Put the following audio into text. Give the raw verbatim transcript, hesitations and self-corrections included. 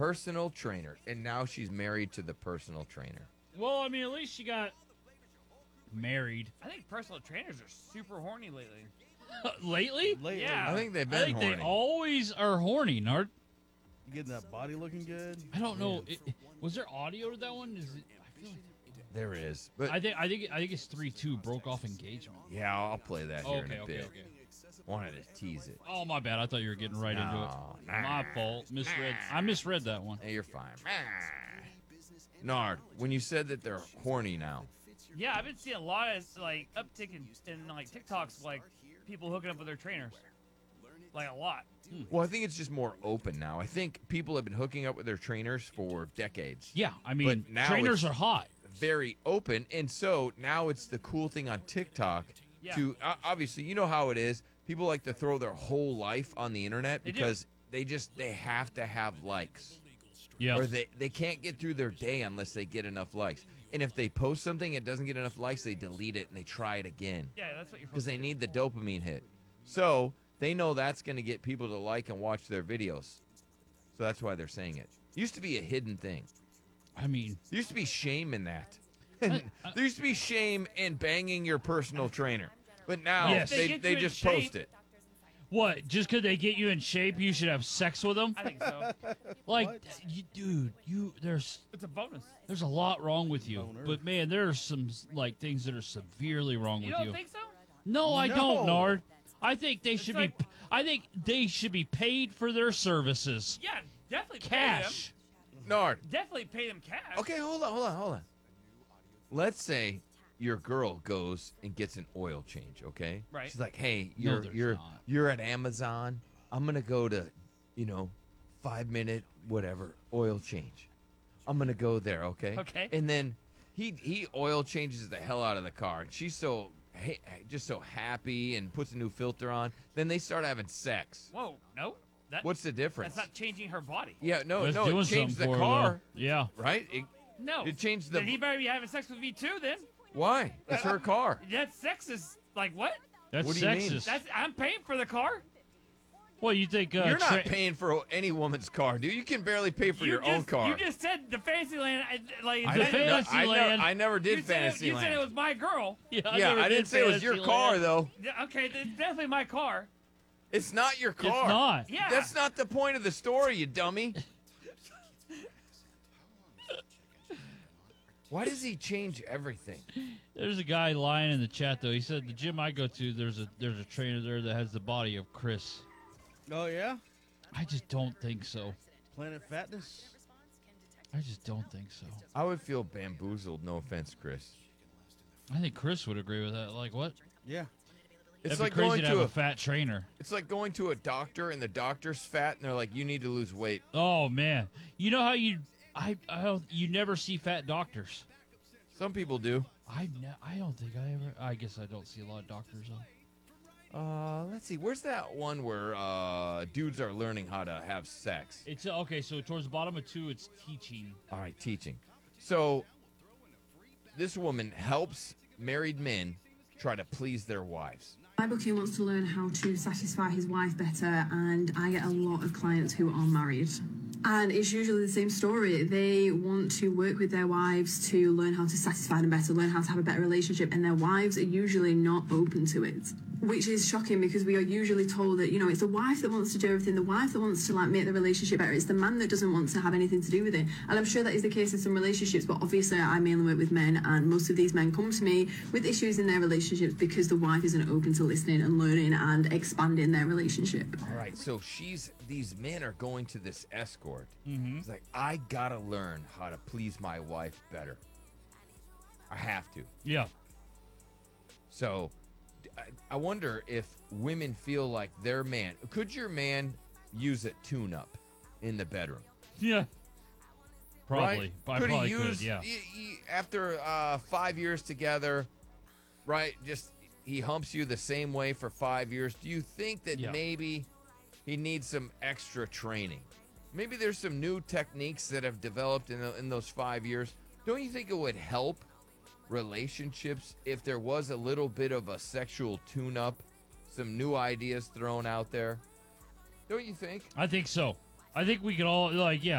personal trainer, and now she's married to the personal trainer. Well, I mean, at least she got married. I think personal trainers are super horny lately. Lately? Lately, Yeah. I think they've I been think horny. they always are horny, Nard. you getting that body looking good. I don't know. Yeah. It, it- was there audio to that one? Is it? I feel like. There is, but I think I think I think it's three two broke off engagement. yeah, I'll play that here Okay, in a okay, bit. okay. Wanted to tease it. Oh my bad. I thought you were getting right into No, it. nah. My fault. Misread. I misread that one. Hey, you're fine. Nard, when you said that they're horny now, Yeah, I've been seeing a lot of like uptick in, in like TikToks, like people hooking up with their trainers, like a lot. well, I think it's just more open now. I think people have been hooking up with their trainers for decades. Yeah, I mean, But now trainers it's- are hot. Very open, and so now it's the cool thing on TikTok Yeah. to uh, obviously you know how it is. People like to throw their whole life on the internet They do. because they just they have to have likes. Yeah. Or they, they can't get through their day unless they get enough likes. And if they post something it doesn't get enough likes, they delete it and they try it again Yeah, that's what you're because supposed they to do. need the dopamine hit. So they know that's going to get people to like and watch their videos. So that's why they're saying it. Used to be a hidden thing. I mean, There used to be shame in that. I- there used to be shame in banging your personal trainer. But now Yes. they, They get they you in just shape. post it. what? Just because they get you in shape, you should have sex with them? I think so. Like, What? you, dude, you there's It's a bonus. there's a lot wrong with you, Boner. but man, there are some like things that are severely wrong You with don't you. think so? No, I No. don't, Nard. I think they should like- be. I think they should be paid for their services. Yeah, definitely pay Cash. Nard. them. Definitely pay them cash. Okay, hold on, hold on, hold on. Let's say your girl goes and gets an oil change, okay? Right. She's like, "Hey, No, you're there's you're not. you're at Amazon. I'm going to go to, you know, five minute whatever oil change. I'm going to go there, okay?" Okay. And then he he oil changes the hell out of the car. And she's so hey, just so happy and puts a new filter on. Then they start having sex. Whoa, no. That, What's the difference? That's not changing her body. Yeah, no, That's no, doing it changed the something for her, car, though. Yeah. right? It, No. it changed the Then he better be having sex with me too. Then Why? It's her car. that sex is like what? That's What do you mean? sexist. That's I'm paying for the car. Well, you think uh, You're not tra- paying for any woman's car, dude. You can barely pay for you your just, own car. You just said the Fantasyland. I- Like I, The that- didn't- no, I, Fantasyland. never, I never did you said, it, you said it Fantasyland. was my girl. Yeah, Yeah, never I didn't did say it was your car, Fantasyland. though. Yeah, okay, it's definitely my car. It's not your car. It's not. Yeah. That's not the point of the story, you dummy. Why does he change everything? There's a guy lying in the chat though. He said the gym I go to, there's a there's a trainer there that has the body of Chris. Oh yeah, I just don't think so. Planet Fatness. I just don't think so. I would feel bamboozled, no offense, Chris. I think Chris would agree with that. Like what? Yeah. It's That'd be like crazy going to to have a a fat trainer. it's like going to a doctor and the doctor's fat and they're like, you need to lose weight. Oh man, you know how you I I don't you never see fat doctors. Some people do. I ne- I don't think I ever. I guess I don't see a lot of doctors though. Uh, let's see. Where's that one where uh dudes are learning how to have sex? It's uh, okay. So towards the bottom of two, it's teaching. All right, teaching. So this woman helps married men try to please their wives. My bookie wants to learn how to satisfy his wife better, and I get a lot of clients who are married. And it's usually the same story. They want to work with their wives to learn how to satisfy them better, learn how to have a better relationship, and their wives are usually not open to it. Which is shocking because we are usually told that, you know, it's the wife that wants to do everything, the wife that wants to like make the relationship better. It's the man that doesn't want to have anything to do with it. And I'm sure that is the case in some relationships, but obviously I mainly work with men, and most of these men come to me with issues in their relationships because the wife isn't open to listening and learning and expanding their relationship. All right, so she's these men are going to this escort. Mm-hmm. It's like I gotta learn how to please my wife better. I have to. Yeah. So, d- I- I wonder if women feel like their man. Could your man use a tune-up in the bedroom? Yeah. Probably. Right? I could probably he use could. Yeah. he- he- after uh, five years together, right? Just he humps you the same way for five years. Do you think that Yeah. maybe he needs some extra training? Maybe there's some new techniques that have developed in, the, in those five years. Don't you think it would help relationships if there was a little bit of a sexual tune-up, some new ideas thrown out there? Don't you think? I think so. I think we could all like yeah.